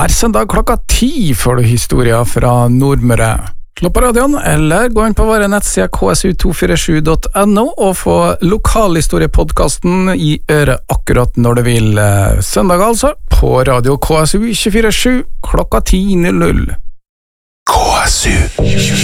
Hver søndag klokka 10 får du historier fra Nordmøre. Slå på radioen, eller gå inn på våre nettsider ksu247.no og få lokalhistoriepodcasten i øret akkurat når du vil. Søndag altså, på radio KSU 247 klokka 10:00. KSU